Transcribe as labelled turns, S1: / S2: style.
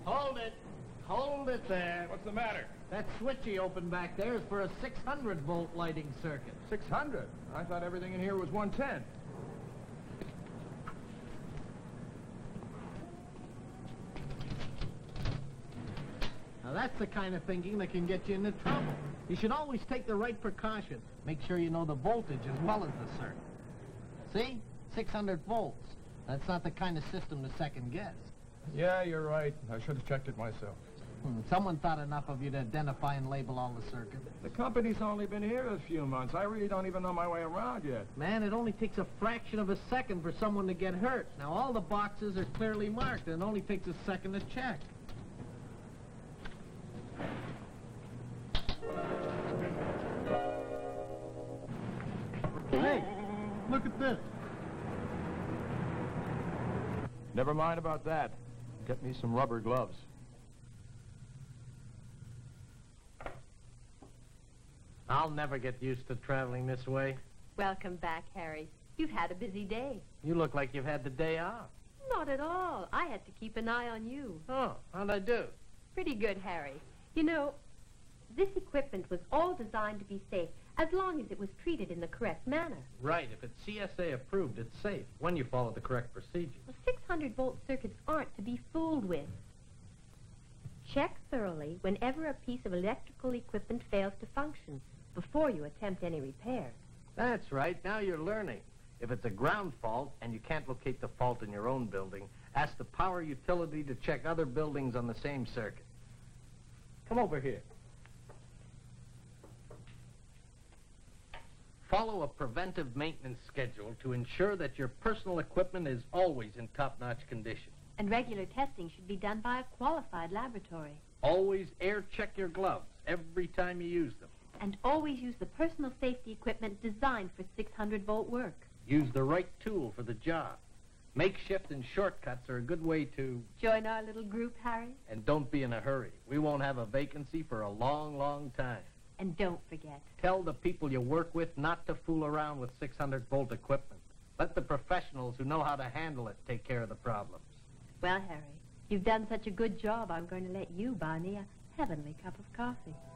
S1: Hold it. Hold it there.
S2: What's the matter?
S1: That switch he opened back there is for a 600-volt lighting circuit.
S2: 600? I thought everything in here was 110.
S1: Now, that's the kind of thinking that can get you into trouble. You should always take the right precaution. Make sure you know the voltage as well as the circuit. See? 600 volts. That's not the kind of system to second guess.
S2: Yeah, you're right. I should have checked it myself.
S1: Someone thought enough of you to identify and label all the circuits.
S2: The company's only been here a few months. I really don't even know my way around yet.
S1: Man, it only takes a fraction of a second for someone to get hurt. Now, all the boxes are clearly marked, and it only takes a second to check. Hey, look at this.
S2: Never mind about that. Get me some rubber gloves.
S1: I'll never get used to traveling this way.
S3: Welcome back, Harry. You've had a busy day.
S1: You look like you've had the day off.
S3: Not at all. I had to keep an eye on you.
S1: Oh, how'd I do?
S3: Pretty good, Harry. You know, this equipment was all designed to be safe as long as it was treated in the correct manner.
S1: Right. If it's CSA approved, it's safe when you follow the correct procedures.
S3: Well, 600-volt circuits aren't to be fooled with. Check thoroughly whenever a piece of electrical equipment fails to function before you attempt any repair.
S1: That's right. Now you're learning. If it's a ground fault and you can't locate the fault in your own building, ask the power utility to check other buildings on the same circuit. Come over here. Follow a preventive maintenance schedule to ensure that your personal equipment is always in top-notch condition.
S3: And regular testing should be done by a qualified laboratory.
S1: Always air check your gloves every time you use them.
S3: And always use the personal safety equipment designed for 600-volt work.
S1: Use the right tool for the job. Makeshift and shortcuts are a good way to...
S3: Join our little group, Harry.
S1: And don't be in a hurry. We won't have a vacancy for a long, long time.
S3: And don't forget.
S1: Tell the people you work with not to fool around with 600-volt equipment. Let the professionals who know how to handle it take care of the problems.
S3: Well, Harry, you've done such a good job, I'm going to let you buy me a heavenly cup of coffee.